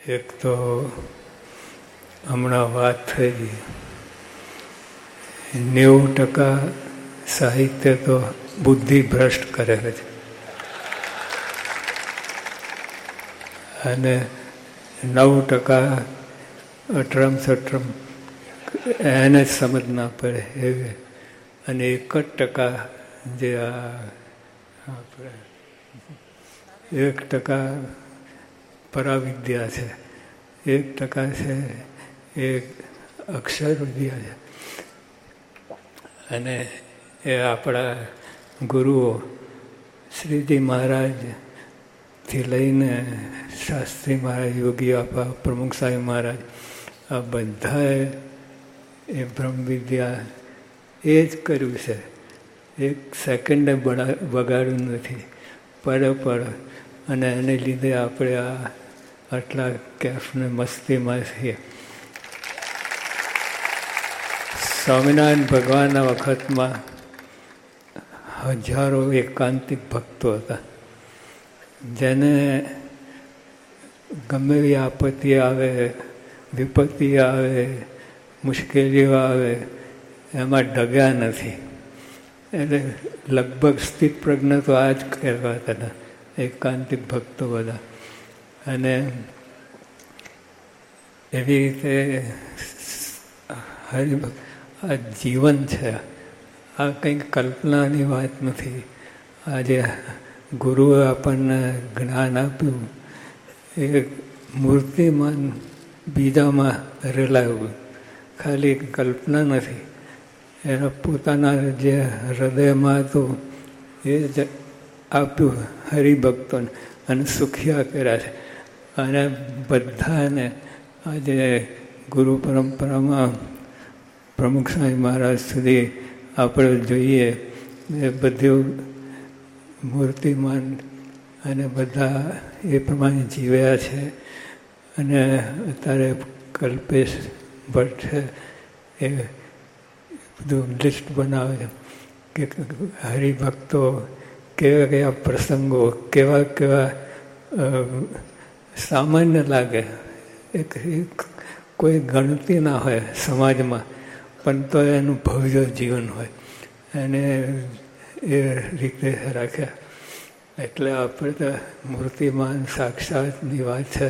એક તો હમણાં વાત થઈ 90% સાહિત્ય તો બુદ્ધિ ભ્રષ્ટ કરે છે અને 9% અટરમ સટરમ એને જ સમજ ના પડે એવી, અને 1% જે આપણે 1% પરાવિદ્યા છે, 1% છે એ અક્ષર વિદ્યા છે. અને એ આપણા ગુરુઓ શ્રીજી મહારાજથી લઈને શાસ્ત્રી મહારાજ, યોગી આપા, પ્રમુખ સાહેબ મહારાજ, આ બધાએ એ બ્રહ્મવિદ્યા એ જ કર્યું છે. એક સેકન્ડે બગાડ્યું નથી, પડ અને એને લીધે આપણે આટલા કેફને મસ્તીમાં છીએ. સ્વામિનારાયણ ભગવાનના વખતમાં હજારો એકાંતિક ભક્તો હતા, જેને ગમે એવી આપત્તિ આવે, વિપત્તિ આવે, મુશ્કેલીઓ આવે, એમાં ડગ્યા નથી. એટલે લગભગ સ્થિત પ્રજ્ઞ તો આ જ કહેવાતા હતા, એકાંતિક ભક્તો બધા. અને એવી રીતે આ જીવન છે, આ કંઈક કલ્પનાની વાત નથી. આજે ગુરુએ આપણને જ્ઞાન આપ્યું એ મૂર્તિમાન બીજામાં રેલાયું, ખાલી કલ્પના નથી. એના પોતાના જે હૃદયમાં હતું એ જ આપ્યું હરિભક્તોને અને સુખિયા કર્યા છે. અને બધાને આજે ગુરુ પરંપરામાં પ્રમુખ સ્વામી મહારાજ સુધી આપણે જોઈએ એ બધું મૂર્તિમાન અને બધા એ પ્રમાણે જીવ્યા છે. અને અત્યારે કલ્પેશ ભટ્ટ છે એ બધું લિસ્ટ બનાવે છે કે હરિભક્તો કેવા કેવા પ્રસંગો, કેવા કેવા સામાન્ય લાગે, એક કોઈ ગણતી ના હોય સમાજમાં, પણ તો એનું ભવ્ય જીવન હોય, એને એ રીતે રાખ્યા. એટલે આપણે તો મૂર્તિમાન સાક્ષાતની વાત છે,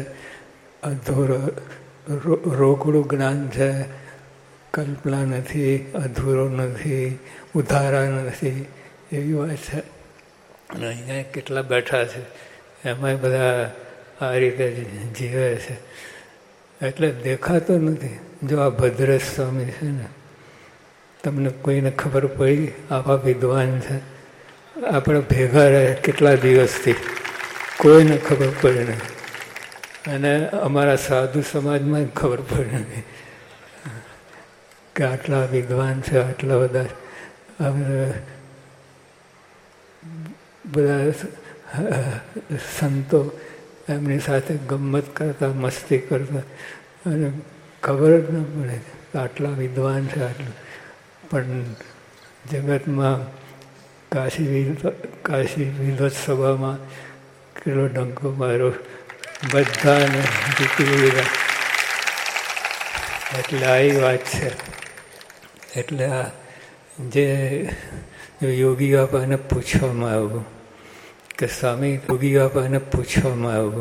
રોકડું જ્ઞાન છે, કલ્પના નથી, અધૂરો નથી, ઉધારા નથી, એવી વાત છે. અને અહીંયા કેટલા બેઠા છે એમાંય બધા આ રીતે જીવે છે. એટલે દેખાતો નથી. જો આ ભદ્રેશ સ્વામી છે ને, તમને કોઈને ખબર પડી આવા વિદ્વાન છે? આપણે ભેગા રહે કેટલા દિવસથી, કોઈને ખબર પડે નહીં. અને અમારા સાધુ સમાજમાં જ ખબર પડે નહીં કે આટલા વિદ્વાન છે, આટલા બધા સંતો એમની સાથે ગમ્મત કરતા, મસ્તી કરતા, અને ખબર જ ન પડે કે આટલા વિદ્વાન છે. આટલું પણ જગતમાં કાશી વિનોદસભામાં કેટલો ડંકો માર્યો, બધાને જીતી લીધા. એટલે આવી વાત છે. એટલે આ જે યોગી બાપાને પૂછવામાં આવ્યું કે સ્વામી, યોગી બાપાને પૂછવામાં આવ્યું